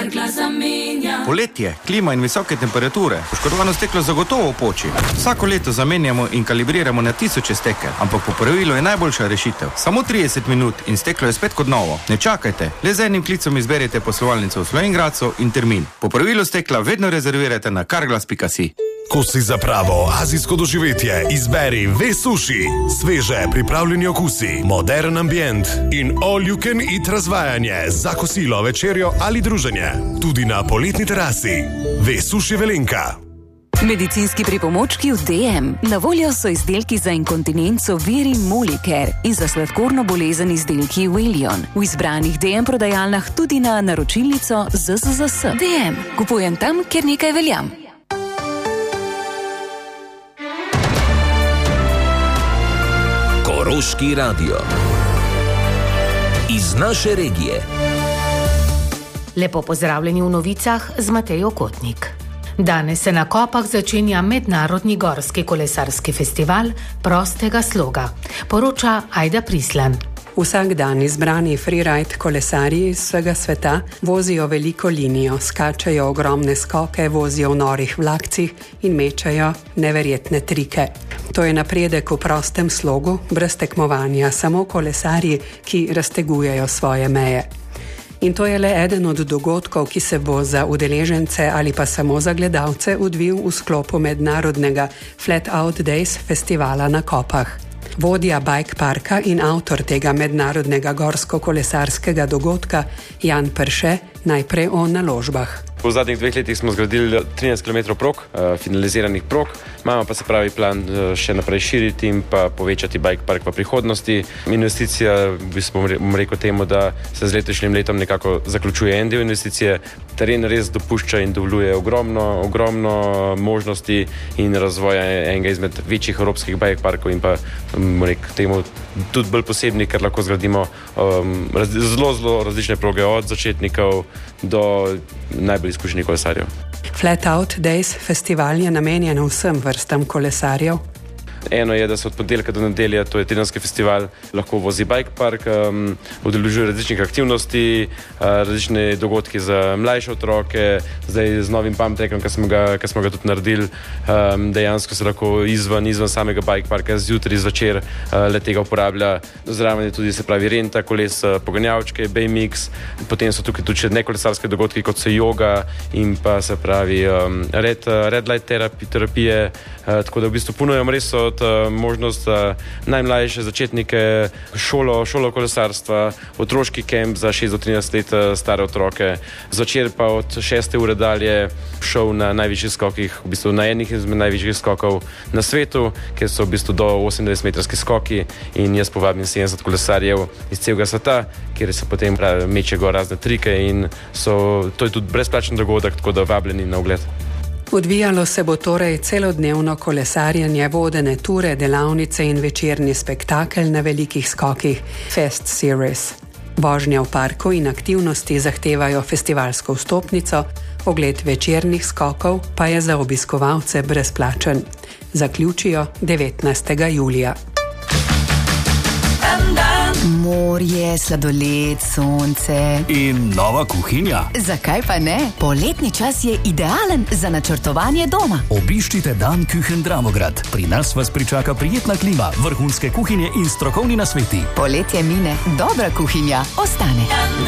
Carglass zamenja. Poletje, klima in visoke temperature. Poškodovano steklo zagotovo poči. Vsako leto zamenjamo in kalibriramo na tisoče stekel, ampak popravilo je najboljša rešitev. Samo 30 minut in steklo je spet kot novo. Ne čakajte, le z enim klicom izberite poslovalnico v Slovenj Gradcu in termin. Popravilo stekla vedno rezervirajte na carglass.si. Ko si za pravo azijsko doživetje, izberi Ve-Sushi. Sveže pripravljeni okusi, modern ambient in all you can eat razvajanje za kosilo, večerjo ali druženje. Tudi na poletni terasi. Ve-Sushi Velenka. Medicinski pripomočki v DM. Na voljo so izdelki za inkontinenco Viri Molicare in za sladkorno bolezen izdelki Willion. V izbranih DM prodajalnah tudi na naročilnico ZZZS. DM. Kupujem tam, kjer nekaj veljam. Koroški radio. Iz naše regije. Lepo pozdravljeni v novicah z Matejo Kotnik. Danes se na Kopah začenja Mednarodni gorski kolesarski festival prostega sloga. Poroča Ajda Prislan. Vsak dan izbrani freeride kolesarji iz vsega sveta vozijo veliko linijo, skačejo ogromne skoke, vozijo v norih vlakcih in mečajo neverjetne trike. To je napredek v prostem slogu, brez tekmovanja, samo kolesarji, ki raztegujejo svoje meje. In to je le eden od dogodkov, ki se bo za udeležence ali pa samo za gledalce odvil v sklopu mednarodnega Flat Out Days festivala na Kopah. Vodja bike parka in avtor tega mednarodnega gorsko-kolesarskega dogodka Jan Perše najprej o naložbah. V zadnjih 2 letih smo zgradili 13 km prog, finaliziranih prog. Imamo pa se pravi plan še naprej širiti in pa povečati bike park v prihodnosti. Investicija, bom rekel temu, da se z letošnjim letom nekako zaključuje en del investicije. Teren res dopušča in dovoljuje ogromno možnosti in razvoja enega izmed večjih evropskih bike parkov in pa, bom rekel temu, tudi bolj posebni, ker lahko zgradimo zelo različne proge od začetnikov do najbolj izkušenih kolesarjev. Flat Out Days festival je namenjen vsem vrstam kolesarjev. Eno je, da se od ponedeljka do nedelje, to je tedenski festival, lahko vozi bike park, udeležuje različnih aktivnosti, različne dogodki za mlajše otroke, zdaj z novim pump trackom, ki smo ga tudi naredili, dejansko se lahko izven samega bike parka zjutraj, zvečer le tega uporablja. Zraven je tudi, se pravi, renta koles, poganjavčke, BMX, potem so tukaj tudi še nekolesarske dogodki, kot so yoga in pa se pravi red light terapije, tako da v bistvu ponujamo res možnost za najmlajše začetnike, šolo kolesarstva, otroški kemp za 6 do 13 let stare otroke, zvečer pa od 6. ure dalje šel na najvišjih skokih, v bistvu na enih izmed najvišjih skokov na svetu, kjer so v bistvu do 28-metrski skoki in jaz povabim 70 kolesarjev iz celega sveta, kjer se potem meče gor razne trike in to je tudi brezplačen dogodek, tako da vabljeni na ogled. Odvijalo se bo torej celodnevno kolesarjenje, vodene ture, delavnice in večerni spektakel na velikih skokih Fest Series. Vožnja v parku in aktivnosti zahtevajo festivalsko vstopnico, ogled večernih skokov pa je za obiskovalce brezplačen. Zaključijo 19. julija. Morje, sladoled, sonce in nova kuhinja. Zakaj pa ne? Poletni čas je idealen za načrtovanje doma. Obiščite Dan Küchen Dravograd. Pri nas vas pričaka prijetna klima, vrhunske kuhinje in strokovni nasveti. Poletje mine, dobra kuhinja ostane.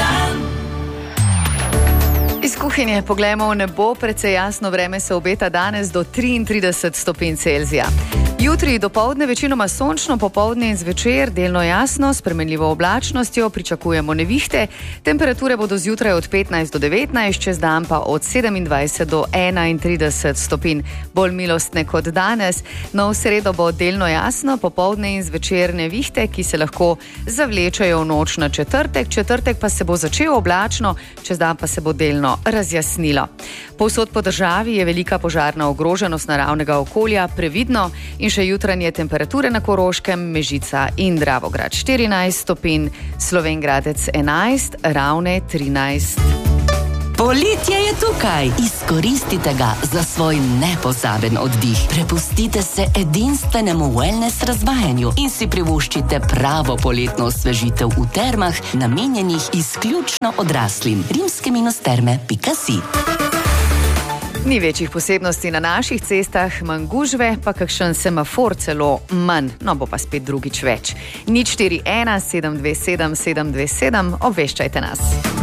Iz kuhinje poglejmo v nebo, precej jasno vreme se obeta danes do 33 stopinj Celzija. Jutri dopoldne večinoma sončno, popoldne in zvečer delno jasno, s spremenljivo oblačnostjo, pričakujemo nevihte. Temperature bodo zjutraj od 15 do 19, čez dan pa od 27 do 31 stopinj. Bolj milostne kot danes. No, v sredo bo delno jasno, popoldne in zvečer nevihte, ki se lahko zavlečajo v noč na četrtek. Četrtek pa se bo začel oblačno, čez dan pa se bo delno razjasnilo. Povsod po državi je velika požarna ogroženost naravnega okolja, previdno. In še jutranje temperature na Koroškem, Mežica in Dravograd 14 stopinj, Slovenj Gradec 11, Ravne 13. Poletje je tukaj. Izkoristite ga za svoj nepozaben oddih. Prepustite se edinstvenemu wellness razvajanju in si privoščite pravo poletno osvežitev v termah, namenjenih izključno odraslim. rimske-terme.si. Ni večjih posebnosti na naših cestah, manj gužve, pa kakšen semafor celo manj, no bo pa spet drugič več. 041 727 727, obveščajte nas.